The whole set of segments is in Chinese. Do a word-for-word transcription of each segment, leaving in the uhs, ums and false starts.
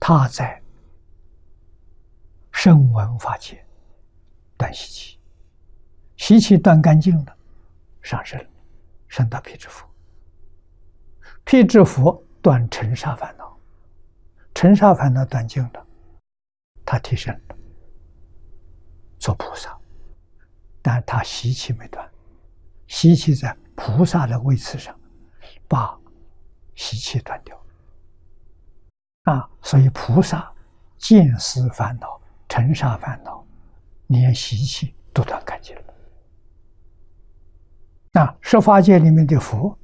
他在声闻法界断习气，习气断干净了，上升，升到辟支佛。辟支佛断尘沙烦恼，尘沙烦恼断尽了，他提升了，做菩萨。但他习气没断，习气在菩萨的位次上把习气断掉啊，所以菩萨见思烦恼、尘沙烦恼，连习气都断干净了。那十法界里面的佛，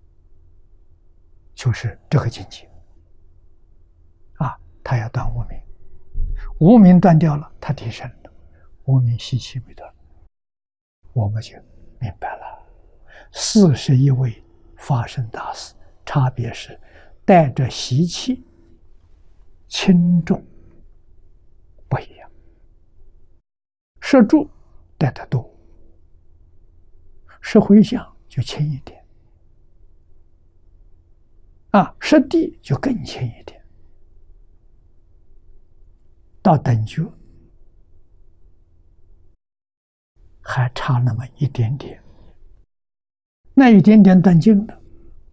就是这个境界啊，他要断无明，无明断掉了，他提升了，无明习气没断，我们就明白了。四十一位法身大士，差别是带着习气轻重不一样，摄住带得多，摄回向就轻一点啊，摄地就更轻一点。到等觉还差那么一点点，那一点点断尽了，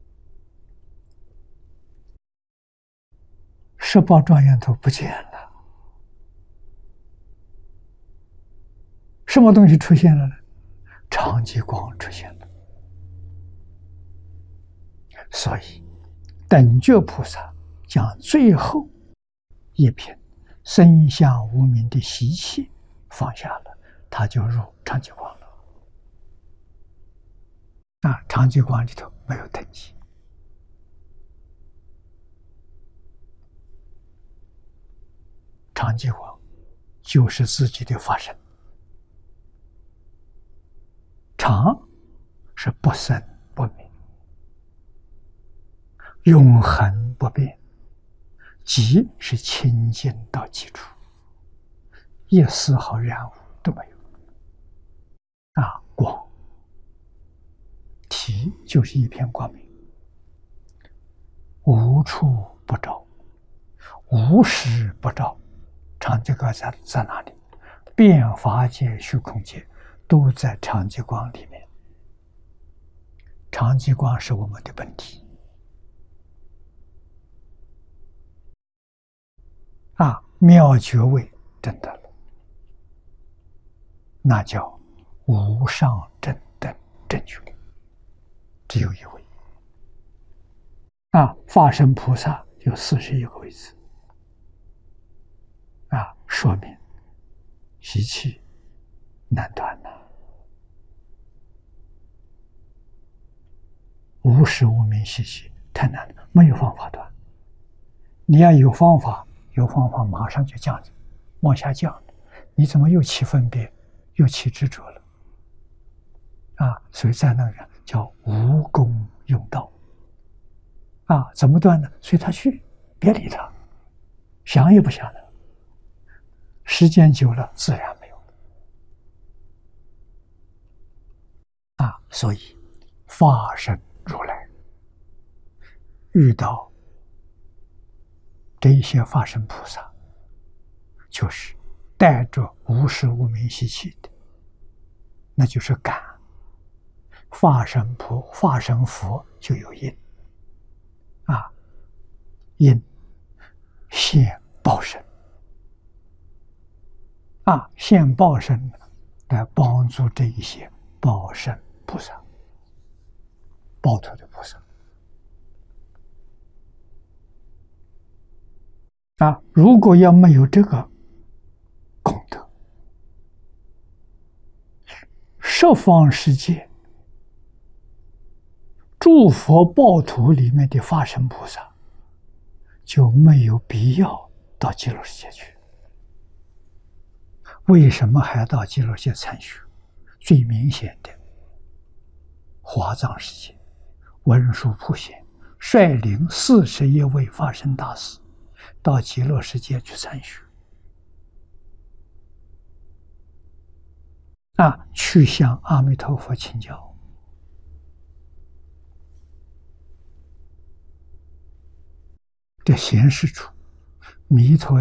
十宝庄严图不见了，什么东西出现了呢？常寂光出现了。所以等觉菩萨将最后一品生相无明的习气放下了，他就入常寂光了。啊，常寂光里头没有等级。常寂光就是自己的法身，常是不生不灭，永恒不变，寂是清净到极处，一丝毫染污都没有。啊，光体就是一片光明，无处不照，无时不照。常寂光在在哪里？遍法界、虚空界都在常寂光里面。常寂光是我们的本体啊，妙觉位证得了，那叫无上正等正觉，只有一位啊。法身菩萨有四十一个位次啊，说明习气难断呐，无时无明习气太难了，没有方法断。你要有方法，有方法马上就降往下降了，你怎么又起分别，又起执着了啊？所以在那个叫无功用道啊，怎么断呢？随他去，别理他，想也不想了。时间久了，自然没有了啊。所以法身如来遇到这些法身菩萨，就是带着无始无明习气的，那就是感。法身菩法身佛就有因啊，因现报身啊，现报身来帮助这一些报身菩萨、报托的菩萨啊。如果要没有这个功德，十方世界诸佛报土里面的法身菩萨就没有必要到极乐世界去。为什么还要到极乐世界参学？最明显的华藏世界，文殊普贤率领四十一位法身大士到极乐世界去参学啊，去向阿弥陀佛请教。这显示出弥陀